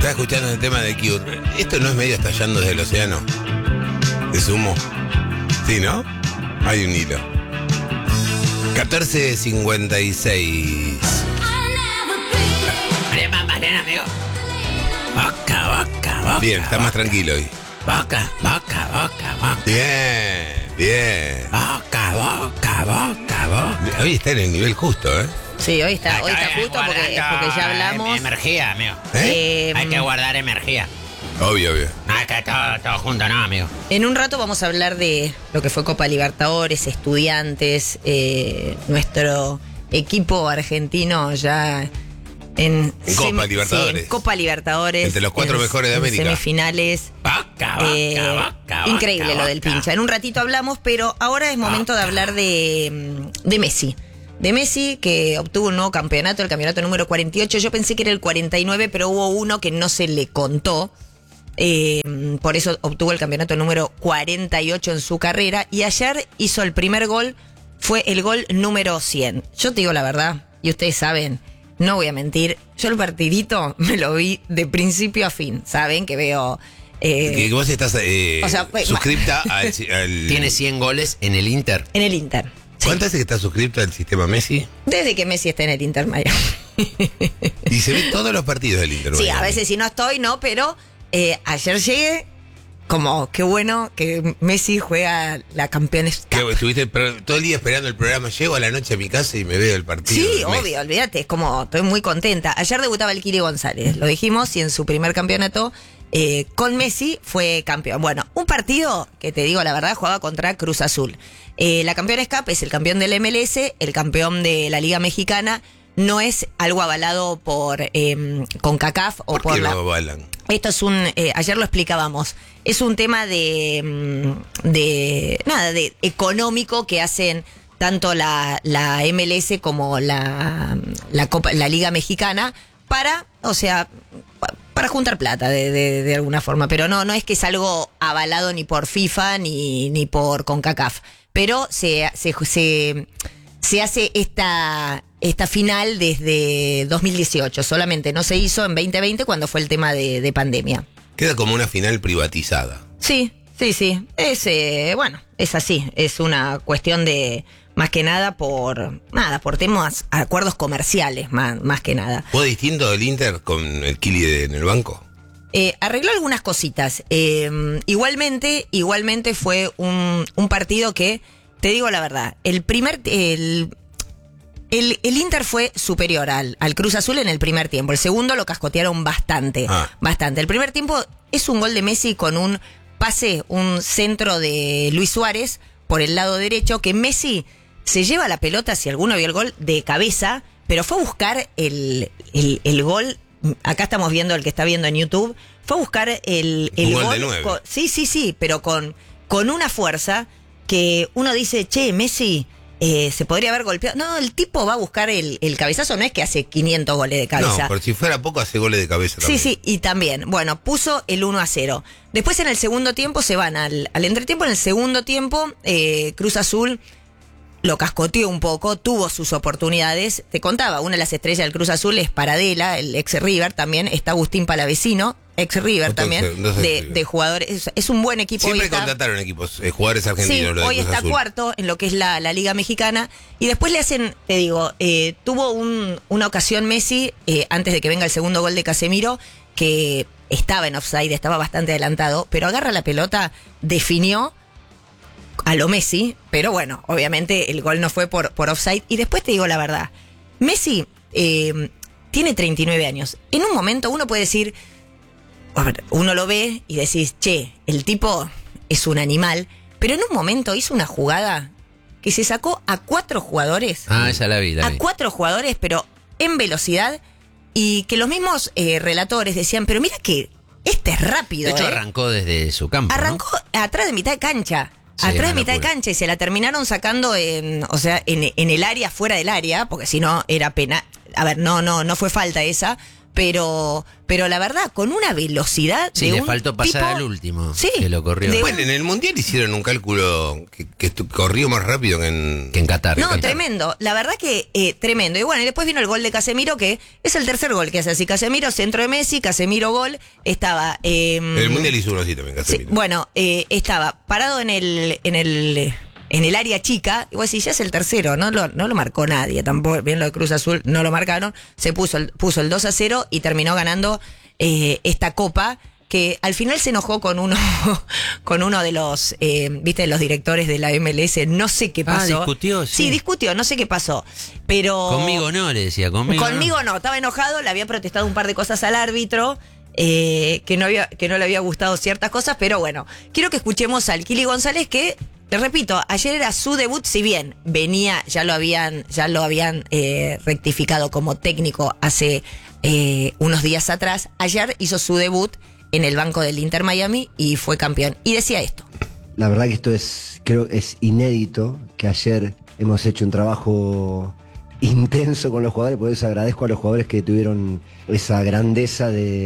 Estaba escuchando el tema de Cure. ¿Esto no es medio estallando desde el océano? ¿De sumo? Sí, ¿no? Hay un hilo. 14:56. Amigo. Boca. Bien, está más tranquilo hoy. Boca. Bien. Boca. Hoy está en el nivel justo, ¿eh? Sí, hoy está justo porque ya hablamos. Energía, amigo. Hay que guardar energía. Obvio. No, es que todo junto, no, amigo. En un rato vamos a hablar de lo que fue Copa Libertadores, Estudiantes, nuestro equipo argentino ya en Copa Libertadores. Sí, en Copa Libertadores. Entre los 4 mejores de América. Semifinales. Boca. Increíble lo del pincha. En un ratito hablamos, pero ahora es momento de hablar de Messi. De Messi, que obtuvo un nuevo campeonato, el campeonato número 48. Yo pensé que era el 49, pero hubo uno que no se le contó. Por eso obtuvo el campeonato número 48 en su carrera. Y ayer hizo el primer gol, fue el gol número 100. Yo te digo la verdad, y ustedes saben, no voy a mentir, yo el partidito me lo vi de principio a fin. Saben que veo... que vos estás suscripta al... Tiene 100 goles en el Inter. En el Inter. Sí. ¿Cuánto hace que estás suscripto al sistema Messi? Desde que Messi está en el Inter Miami. Y se ve todos los partidos del Inter Miami. Sí, a veces si no estoy, no, pero ayer llegué como, qué bueno que Messi juega la Campeones Cup. Estuviste todo el día esperando el programa. Llego a la noche a mi casa y me veo el partido. Sí, obvio, olvídate, es como, estoy muy contenta. Ayer debutaba el Kili González, lo dijimos, y en su primer campeonato con Messi fue campeón. Bueno, un partido que te digo la verdad, jugaba contra Cruz Azul. La Campeones Cup es el campeón del MLS, el campeón de la Liga Mexicana. No es algo avalado por CONCACAF o ¿Por qué lo avalan? Esto es ayer lo explicábamos, es un tema de económico que hacen tanto la MLS como la Liga Mexicana para juntar plata de alguna forma, pero no es que es algo avalado ni por FIFA ni por CONCACAF, pero se hace esta final desde 2018, solamente no se hizo en 2020 cuando fue el tema de pandemia. Queda como una final privatizada. Sí, es así, es una cuestión de, más que nada por temas, acuerdos comerciales, más que nada. ¿Fue distinto del Inter con el Kili en el banco? Arregló algunas cositas. Igualmente fue un partido que, te digo la verdad, el Inter fue superior al Cruz Azul en el primer tiempo. El segundo lo cascotearon bastante. El primer tiempo es un gol de Messi con un pase, un centro de Luis Suárez por el lado derecho, que Messi se lleva la pelota, si alguno vio el gol, de cabeza, pero fue a buscar el gol. Acá estamos viendo el que está viendo en YouTube. Fue a buscar el gol de 9. Sí, pero con una fuerza que uno dice, che, Messi se podría haber golpeado. No, el tipo va a buscar el cabezazo, no es que hace 500 goles de cabeza. No, por si fuera poco hace goles de cabeza también. Sí, y también. Bueno, puso el 1-0. Después en el segundo tiempo se van al entretiempo. En el segundo tiempo, Cruz Azul lo cascoteó un poco, tuvo sus oportunidades. Te contaba, una de las estrellas del Cruz Azul es Paradela, el ex River también. Está Agustín Palavecino, ex River también, de jugadores. Es un buen equipo. Siempre contrataron equipos, jugadores argentinos. Sí, hoy está cuarto en lo que es la Liga Mexicana. Y después le hacen, te digo, tuvo una ocasión Messi, antes de que venga el segundo gol de Casemiro, que estaba en offside, estaba bastante adelantado, pero agarra la pelota, definió a lo Messi, pero bueno, obviamente el gol no fue por offside. Y después te digo la verdad, Messi tiene 39 años. En un momento uno puede decir, a ver, uno lo ve y decís, che, el tipo es un animal, pero en un momento hizo una jugada que se sacó a 4 jugadores. Esa la vi. A 4 jugadores, pero en velocidad, y que los mismos relatores decían, pero mira que este es rápido. De hecho, arrancó desde su campo. Arrancó, ¿no? Atrás de mitad de cancha. Sí, atrás de mitad de cancha, y se la terminaron sacando en el área, fuera del área, porque si no era pena. A ver, no fue falta esa, pero la verdad, con una velocidad Sí, de le un faltó pasar tipo- al último. Sí, Que lo corrió. de Bueno, en el Mundial hicieron un cálculo que corrió más rápido que Que en Qatar. No, En Qatar. tremendo. La verdad que tremendo. Y bueno, y después vino el gol de Casemiro, que es el tercer gol que hace así. Casemiro, centro de Messi, Casemiro, gol. Estaba... En el Mundial hizo uno así también, sí, Casemiro. bueno, estaba parado en el área chica. Y vos decís, ya es el tercero. No lo marcó nadie. Tampoco, bien lo de Cruz Azul, no lo marcaron. Se puso el 2-0 y terminó ganando esta copa, que al final se enojó con uno de los, viste, los directores de la MLS, no sé qué pasó. discutió, sí. Sí, discutió, no sé qué pasó, pero... Conmigo no, le decía, conmigo no, estaba enojado, le había protestado un par de cosas al árbitro, que no le había gustado ciertas cosas, pero bueno, quiero que escuchemos al Kili González, que, te repito, ayer era su debut, si bien venía, ya lo habían rectificado como técnico hace unos días atrás. Ayer hizo su debut en el banco del Inter Miami y fue campeón. Y decía esto. La verdad que esto creo es inédito, que ayer hemos hecho un trabajo intenso con los jugadores, por eso agradezco a los jugadores que tuvieron esa grandeza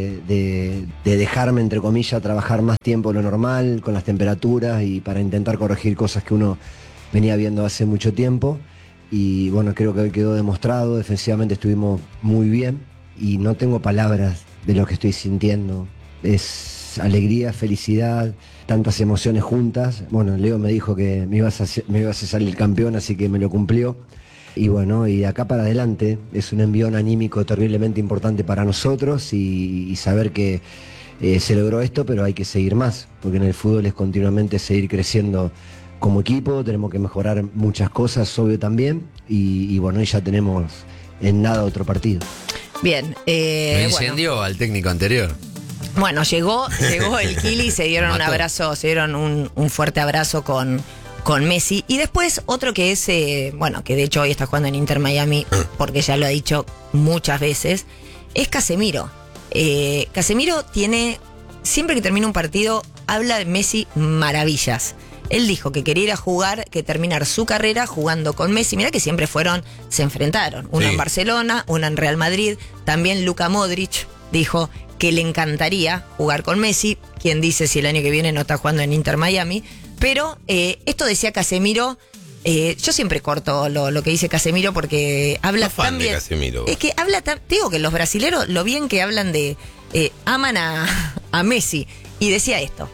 de dejarme, entre comillas, trabajar más tiempo de lo normal, con las temperaturas y para intentar corregir cosas que uno venía viendo hace mucho tiempo. Y bueno, creo que hoy quedó demostrado, defensivamente estuvimos muy bien y no tengo palabras de lo que estoy sintiendo. Es alegría, felicidad, tantas emociones juntas. Bueno, Leo me dijo que me ibas a salir campeón, así que me lo cumplió. Y bueno, y de acá para adelante es un envión anímico terriblemente importante para nosotros y saber que se logró esto, pero hay que seguir más, porque en el fútbol es continuamente seguir creciendo como equipo, tenemos que mejorar muchas cosas, obvio también, y bueno, y ya tenemos en nada otro partido. Bien, Lo incendió al técnico anterior. Bueno, llegó el Kili, se dieron un Mató. abrazo, se dieron un fuerte abrazo con Messi. Y después otro que es, que de hecho hoy está jugando en Inter Miami, porque ya lo ha dicho muchas veces, es Casemiro. Casemiro siempre que termina un partido, habla de Messi maravillas. Él dijo que quería ir a jugar, que terminar su carrera jugando con Messi. Mirá que siempre se enfrentaron. Uno Sí. en Barcelona, uno en Real Madrid. También Luka Modric dijo que le encantaría jugar con Messi. Quien dice si el año que viene no está jugando en Inter Miami. Pero esto decía Casemiro. Yo siempre corto lo que dice Casemiro porque habla Sos fan tan de bien. Casemiro. Es que habla tan. Digo que los brasileros, lo bien que hablan de. Aman a Messi. Y decía esto.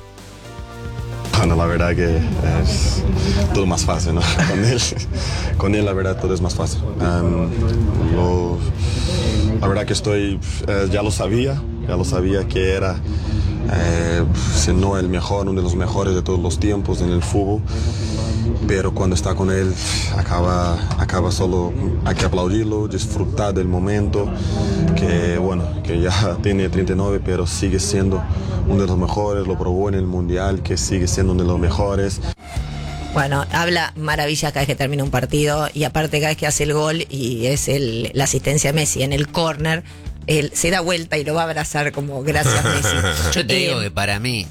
Bueno, la verdad que es todo más fácil, ¿no? Con él la verdad todo es más fácil. La verdad que ya lo sabía que era, si no el mejor, uno de los mejores de todos los tiempos en el fútbol. Pero cuando está con él, acaba solo, hay que aplaudirlo, disfrutar del momento, que ya tiene 39, pero sigue siendo uno de los mejores, lo probó en el Mundial, que sigue siendo uno de los mejores. Bueno, habla maravillas cada vez que termina un partido y aparte cada vez que hace el gol y es la asistencia de Messi en el córner, él se da vuelta y lo va a abrazar como gracias Messi. Yo te digo que para mí,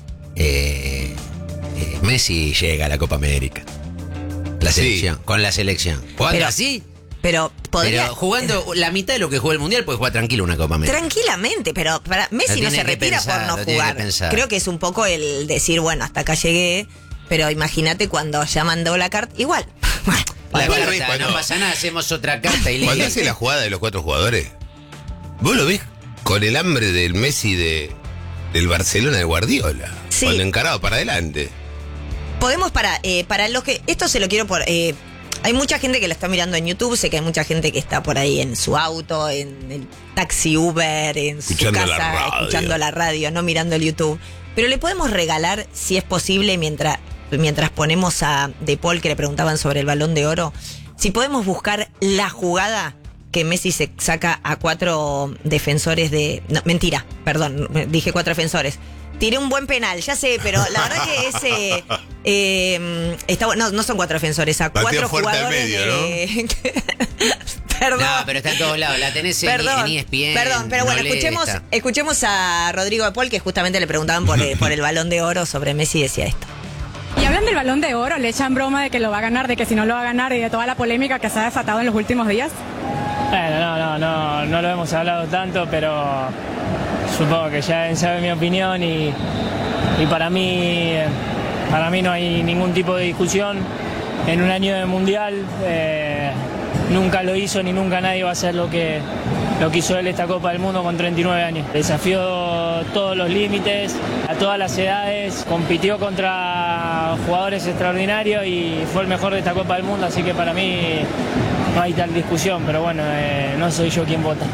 Messi llega a la Copa América. Con la selección. Jugando Pero- así, Pero podría... pero jugando la mitad de lo que juega el Mundial, puede jugar tranquilo una Copa América. Tranquilamente, pero para Messi Lo no se tiene que retira pensar, por lo no tiene que jugar. pensar. Creo que es un poco el decir, bueno, hasta acá llegué, pero imagínate cuando ya mandó la carta, igual. La Igual lo carta, ves cuando- no pasa nada, hacemos otra carta y Cuando listo. hace la jugada de los 4 jugadores, vos lo ves con el hambre del Messi del Barcelona de Guardiola. Sí. Cuando encarado para adelante. Podemos para los que... Esto se lo quiero por... hay mucha gente que lo está mirando en YouTube, sé que hay mucha gente que está por ahí en su auto, en el taxi Uber, en Escuchando su la casa, radio. escuchando la radio, no mirando el YouTube. Pero le podemos regalar, si es posible, mientras ponemos a De Paul, que le preguntaban sobre el Balón de Oro, si podemos buscar la jugada que Messi se saca a 4 defensores de... No, mentira, perdón, dije 4 defensores. Tiré un buen penal, ya sé, pero la verdad que está bueno. No son 4 defensores, a Pateó 4 fuerte al jugadores medio, de... Perdón. No, pero está en todos lados. La tenés en ESPN. Perdón, pero bueno, Noleta. escuchemos a Rodrigo de Paul, que justamente le preguntaban por el Balón de Oro sobre Messi y decía esto. Y hablan del Balón de Oro, le echan broma de que lo va a ganar, de que si no lo va a ganar y de toda la polémica que se ha desatado en los últimos días. Bueno, no lo hemos hablado tanto, pero supongo que ya sabe mi opinión y para mí no hay ningún tipo de discusión. En un año de mundial nunca lo hizo ni nunca nadie va a hacer lo que hizo él esta Copa del Mundo con 39 años. Desafió todos los límites, a todas las edades, compitió contra jugadores extraordinarios y fue el mejor de esta Copa del Mundo, así que para mí no hay tal discusión, pero bueno, no soy yo quien vota.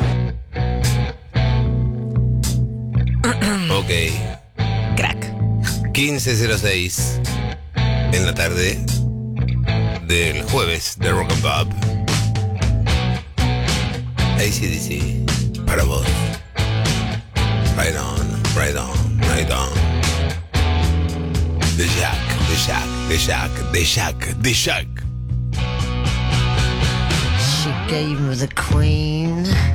Ok. Crack. 15:06 en la tarde del jueves de Rock and Pop. AC/DC para vos. Right on, right on, right on. The Shack, the Shack, the Shack, the Shack, the Shack. She gave me the queen.